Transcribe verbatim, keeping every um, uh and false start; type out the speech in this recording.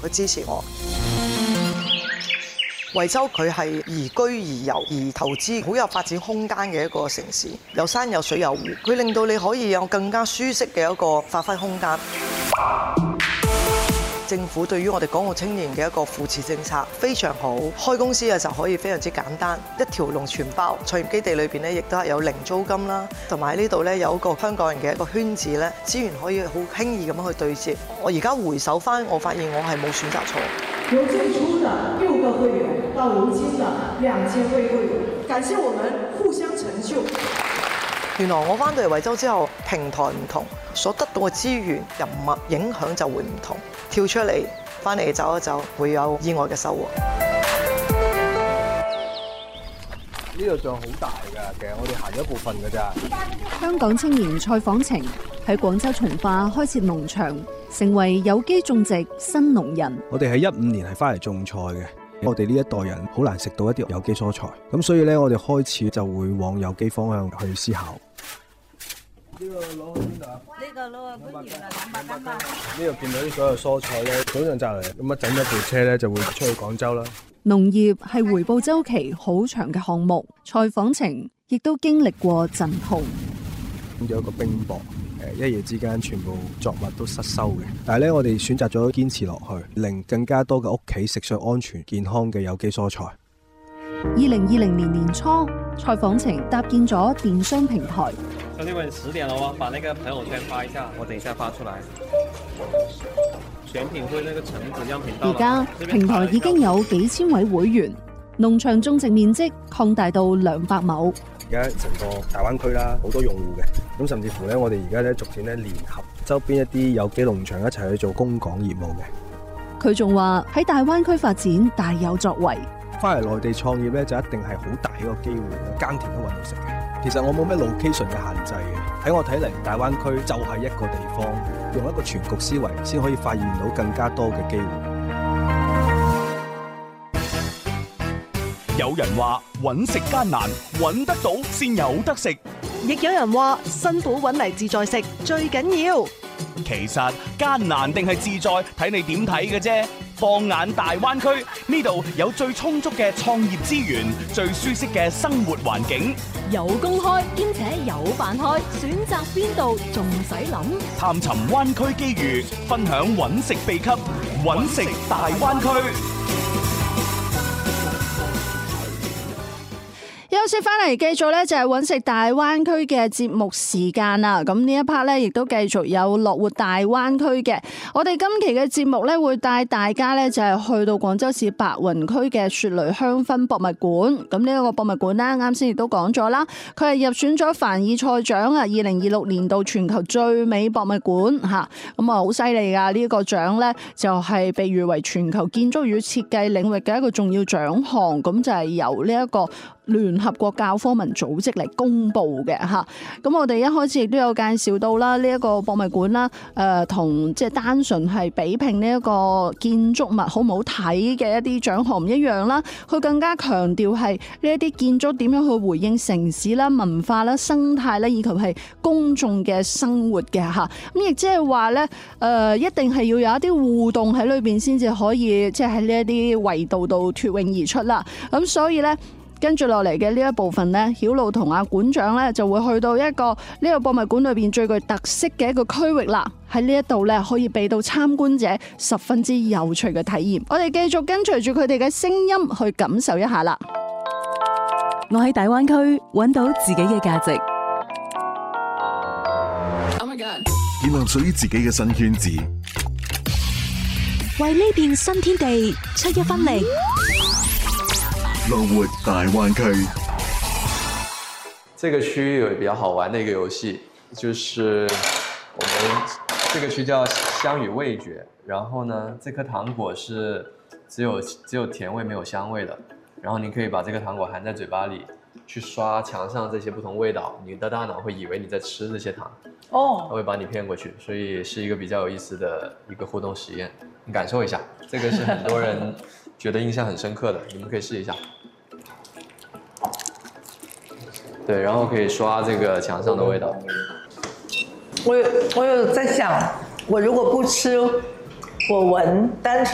去支持我。惠州佢係宜居宜遊宜投資，好有發展空間嘅一個城市，有山有水有湖，佢令到你可以有更加舒適嘅一個發揮空間。政府對於我哋港澳青年嘅一個扶持政策非常好，開公司嘅時候可以非常之簡單，一條龍全包。創業基地裏邊咧，亦都係有零租金啦，同埋喺呢度咧有一個香港人嘅一個圈子咧，資源可以好輕易咁樣去對接。我而家回首翻，我發現我係冇選擇錯。 由最初的六個會員到如今的兩千位會員，感謝我們互相成就。 原來我翻到嚟惠州之後，平台唔同，所得到嘅資源、人脈影響就會唔同。跳出嚟，翻嚟走一走，會有意外嘅收穫。 呢個像好大㗎，其實我哋行咗一部分㗎咋。 香港青年蔡訪程喺廣州從化開設農場，成為有機種植新農人。 我哋喺一五年係翻嚟種菜嘅，我哋呢一代人好難食到一啲有機蔬菜，咁所以咧我哋開始就會往有機方向去思考。呢個攞去邊度啊？呢個攞去番禺啦，兩百斤吧。呢度見到啲所有蔬菜咧，早上摘嚟，咁啊整咗部車咧就會出去廣州啦。 農業係回報週期好長嘅項目，蔡訪程亦都經歷過陣痛。 有一個冰雹，誒一夜之間全部作物都失收嘅。但係咧，我哋選擇咗堅持落去，令更加多嘅屋企食上安全健康嘅有機蔬菜。 二零二零年年初，蔡訪程搭建咗電商平台。 兄弟們，十點了哦，把那個朋友圈發一下，我等一下發出來。選品會那個橙子樣品到。 而家平台已經有幾千位會員，農場種植面積擴大到兩百畝。 而家成個大灣區啦，好多用戶嘅，咁甚至乎咧，我哋而家咧逐漸咧聯合周邊一啲有機農場一齊去做供港業務嘅。 佢仲話喺大灣區發展大有作為。 翻嚟內地創業咧，就一定係好大一個機會，耕田都揾到食嘅。其實我冇咩 location 嘅限制嘅，喺我睇嚟，大灣區就係一個地方，用一個全局思維，先可以發現到更加多嘅機會。 有人話揾食艱難，揾得到先有得食； 亦有人話辛苦揾嚟自在食最緊要。 其實艱難定係自在，睇你點睇嘅啫。放眼大灣區，呢度有最充足嘅創業資源，最舒適嘅生活環境， 有公開兼且有辦開，選擇邊度仲使諗？ 探尋灣區機遇，分享揾食秘笈，揾食大灣區。 休息翻嚟，繼續咧就係揾食大灣區嘅節目時間啦。咁呢一 part 咧，亦都繼續有樂活大灣區嘅。我哋今期嘅節目咧，會帶大家咧就係去到廣州市白雲區嘅雪雷香薰博物館。咁呢一個博物館咧，啱先亦都講咗啦，佢係入選咗凡爾賽獎啊，二零二六年度全球最美博物館吓。咁啊，好犀利噶！呢一個獎咧，就係被譽為全球建築與設計領域嘅一個重要獎項。咁就係由呢一個聯合國教科文組織嚟公布嘅吓，咁我哋一開始亦都有介紹到啦，呢一個博物館啦，誒同即係單純係比拼呢一個建築物好唔好睇嘅一啲獎項唔一樣啦，佢更加強調係呢一啲建築點樣去回應城市啦、文化啦、生態啦，以及係公眾嘅生活嘅吓，咁亦即係話咧，誒一定係要有一啲互動喺裏邊先至可以即係喺呢一啲維度度脫穎而出啦，咁所以咧。跟住落嚟嘅呢一部分呢，曉露同阿館長呢就會去到一個呢個博物館裏邊最具特色嘅一個區域啦。喺呢一度呢，可以俾到參觀者十分之有趣嘅體驗。我哋繼續跟隨住佢哋嘅聲音去感受一下啦。 我喺大灣區揾到自己嘅價值。 Oh my God！ 建立屬於自己嘅新圈子， 為呢片新天地出一分力。 樂活大灣區。 這個區有比較好玩的一個遊戲，就是我們這個區叫香與味覺。然後呢，這顆糖果是只有只有甜味沒有香味的。然後你可以把這個糖果含在嘴巴裡，去刷牆上這些不同味道，你的大腦會以為你在吃這些糖。哦，它會把你騙過去，所以是一個比較有意思的一個互動實驗。你感受一下，這個是很多人覺得印象很深刻的，你們可以試一下。對，然後可以刷這個牆上的味道。 我我有在想，我如果不吃，我聞單純。